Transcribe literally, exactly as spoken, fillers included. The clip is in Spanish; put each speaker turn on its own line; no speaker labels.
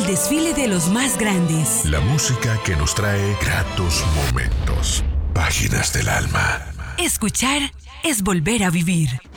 el desfile de los más grandes.
La música que nos trae gratos momentos. Páginas del alma.
Escuchar es volver a vivir.